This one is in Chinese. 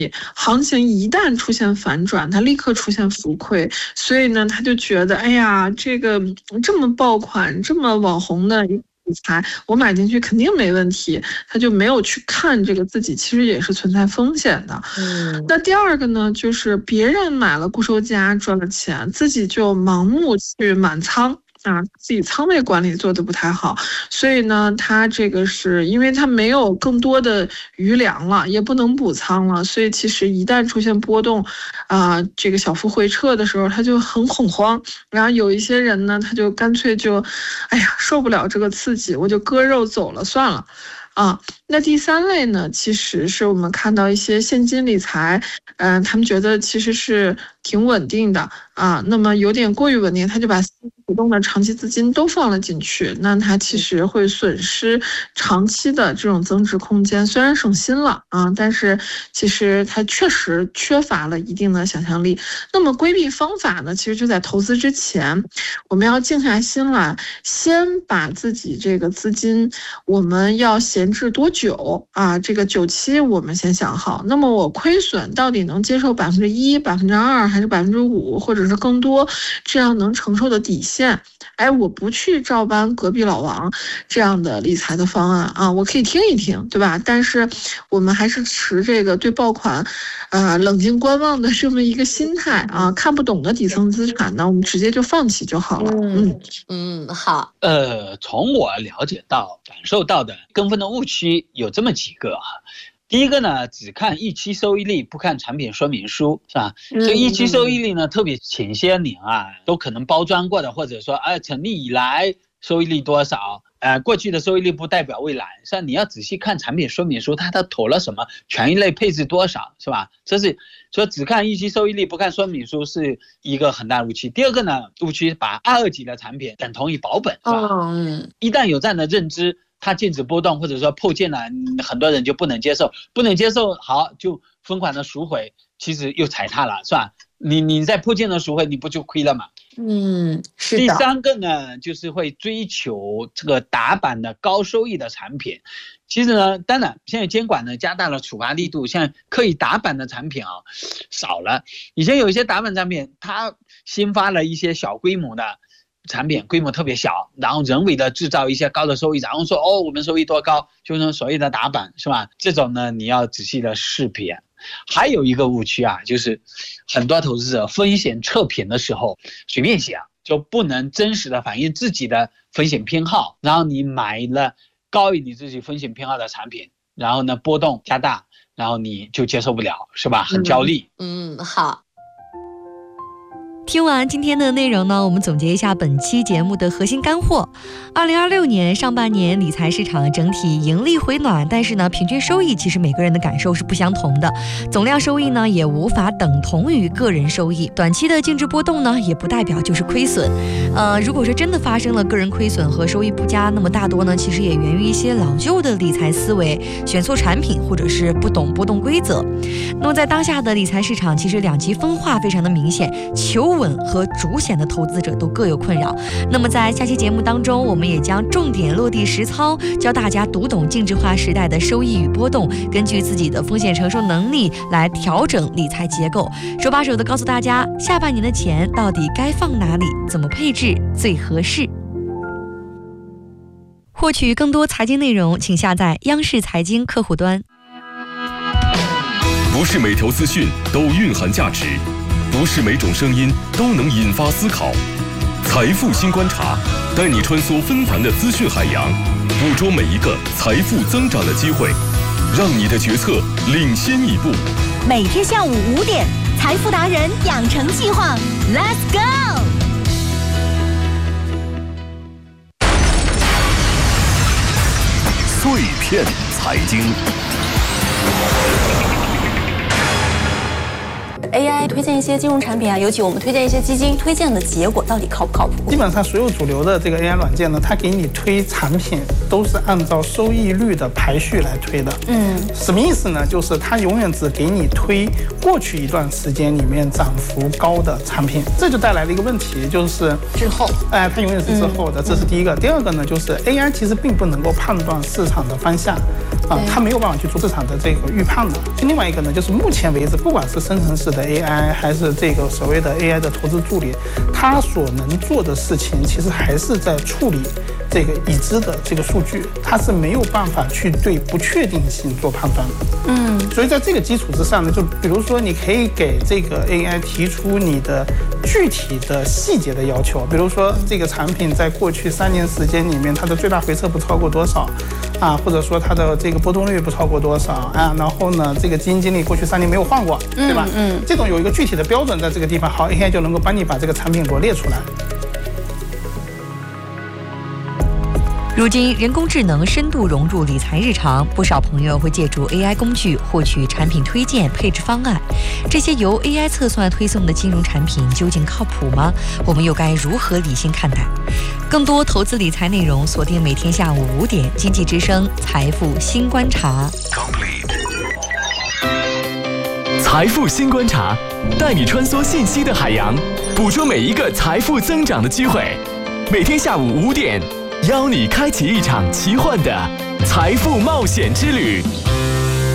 行情一旦出现反转，它立刻出现浮亏，所以呢，他就觉得，哎呀，这个这么爆款、这么网红的理财，我买进去肯定没问题，他就没有去看这个自己其实也是存在风险的。那第二个呢，就是别人买了固收加赚了钱，自己就盲目去满仓。自己仓位管理做得不太好，所以呢，他这个是因为他没有更多的余粮了，也不能补仓了，所以其实一旦出现波动，这个小幅回撤的时候，他就很恐慌。然后有一些人呢，他就干脆就，哎呀，受不了这个刺激，我就割肉走了算了。那第三类呢，其实是我们看到一些现金理财，他们觉得其实是挺稳定的那么有点过于稳定，他就把主动的长期资金都放了进去，那他其实会损失长期的这种增值空间，虽然省心了但是其实它确实缺乏了一定的想象力。那么规避方法呢，其实就在投资之前，我们要静下心来，先把自己这个资金我们要闲置多久这个久期我们先想好。那么我亏损到底能接受1%、2%还是5%，或者是更多这样能承受的底线？我不去照搬隔壁老王这样的理财的方案我可以听一听，对吧？但是我们还是持这个对爆款冷静观望的这么一个心态看不懂的底层资产呢，我们直接就放弃就好了。 好。 从我了解到感受到的跟风的误区有这么几个第一个呢，只看预期收益率，不看产品说明书，是吧？这预期收益率呢，特别前些年都可能包装过的，或者说成立以来收益率多少，过去的收益率不代表未来，是吧？你要仔细看产品说明书，它投了什么，权益类配置多少，是吧？这是说只看预期收益率，不看说明书是一个很大的误区。第二个呢，误区把2、2级的产品等同于保本，是吧？一旦有这样的认知，它禁止波动或者说破件了，很多人就不能接受，好就疯狂的赎回，其实又踩踏了，是吧？你在破件的赎回，你不就亏了吗？ 是的。 第三个呢，就是会追求这个打板的高收益的产品。其实呢，当然现在监管呢加大了处罚力度，现在可以打板的产品少了。以前有一些打板产品，它新发了一些小规模的产品，规模特别小，然后人为的制造一些高的收益，然后说我们收益多高，就是所谓的打板，是吧？这种呢你要仔细的识别。还有一个误区就是很多投资者风险测评的时候随便写，就不能真实的反映自己的风险偏好，然后你买了高于你自己风险偏好的产品，然后呢波动加大，然后你就接受不了，是吧？很焦虑。 好。 听完今天的内容呢，我们总结一下本期节目的核心干货。2026年上半年理财市场整体盈利回暖，但是呢，平均收益其实每个人的感受是不相同的，总量收益呢也无法等同于个人收益，短期的净值波动呢也不代表就是亏损。如果说真的发生了个人亏损和收益不佳，那么大多呢其实也源于一些老旧的理财思维，选错产品或者是不懂波动规则。那么在当下的理财市场，其实两极分化非常的明显，求稳和主险的投资者都各有困扰。那么在下期节目当中，我们也将重点落地实操，教大家读懂净值化时代的收益与波动，根据自己的风险承受能力来调整理财结构，手把手的告诉大家下半年的钱到底该放哪里，怎么配置最合适。获取更多财经内容，请下载央视财经客户端。 不是每条资讯都蕴含价值，不是每种声音都能引发思考。财富新观察，带你穿梭纷繁的资讯海洋，捕捉每一个财富增长的机会，让你的决策领先一步。 每天下午5点，财富达人养成计划 ，Let's go！ 碎片财经。 AI 推荐一些金融产品啊，尤其我们推荐一些基金，推荐的结果到底靠不靠谱？ 基本上所有主流的这个 AI 软件呢，它给你推产品都是按照收益率的排序来推的。什么意思呢？就是它永远只给你推过去一段时间里面涨幅高的产品，这就带来了一个问题，就是滞后。 它永远是滞后的，这是第一个。第二个呢，就是 AI 其实并不能够判断市场的方向。它没有办法去做市场的这个预判的。另外一个呢，就是目前为止，不管是生成式的 AI 还是这个所谓的 AI 的投资助理，它所能做的事情其实还是在处理这个已知的这个数据，它是没有办法去对不确定性做判断的。所以在这个基础之上呢，就比如说你可以给这个 AI 提出你的具体的细节的要求，比如说这个产品在过去3年时间里面，它的最大回撤不超过多少啊，或者说它的这个波动率不超过多少啊，然后呢，这个基金经理过去3年没有换过，对吧？这种有一个具体的标准在这个地方，好 ，AI 就能够帮你把这个产品罗列出来。 如今，人工智能深度融入理财日常，不少朋友会借助 AI 工具获取产品推荐、配置方案。这些由 AI 测算推送的金融产品究竟靠谱吗？我们又该如何理性看待？更多投资理财内容，锁定每天下午5点，经济之声财富新观察。 财富新观察，带你穿梭信息的海洋，捕捉每一个财富增长的机会。每天下午5点。邀你开启一场奇幻的财富冒险之旅。